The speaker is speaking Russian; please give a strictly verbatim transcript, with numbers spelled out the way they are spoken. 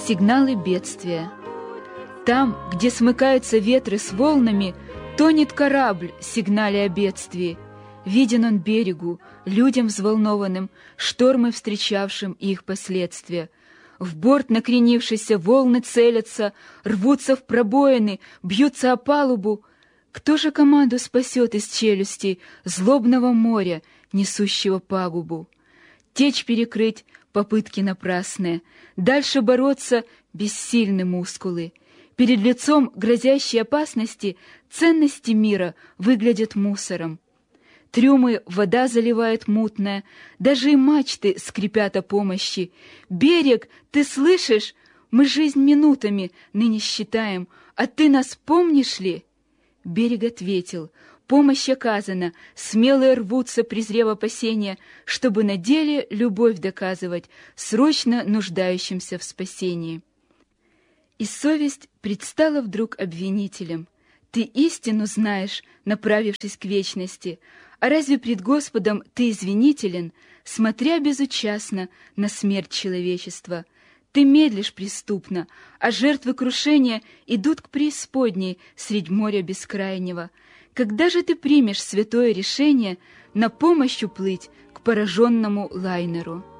Сигналы бедствия. Там, где смыкаются ветры с волнами, тонет корабль, сигналя о бедствии. Виден он берегу, людям взволнованным, штормы встречавшим и их последствия. В борт накренившиеся волны целятся, рвутся в пробоины, бьются о палубу. Кто же команду спасет из челюстей злобного моря, несущего пагубу? Течь перекрыть — попытки напрасные, дальше бороться — бессильны мускулы. Перед лицом грозящей опасности ценности мира выглядят мусором. Трюмы вода заливает мутная, даже и мачты скрипят о помощи. «Берег, ты слышишь? Мы жизнь минутами ныне считаем, а ты нас помнишь ли?» Берег ответил: «Помощь оказана, смелые рвутся, презрев опасения, чтобы на деле любовь доказывать срочно нуждающимся в спасении». И совесть предстала вдруг обвинителем. «Ты истину знаешь, направившись к вечности, а разве пред Господом ты извинителен, смотря безучастно на смерть человечества? Ты медлишь преступно, а жертвы крушения идут к преисподней средь моря бескрайнего. Когда же ты примешь святое решение на помощь уплыть к пораженному лайнеру?»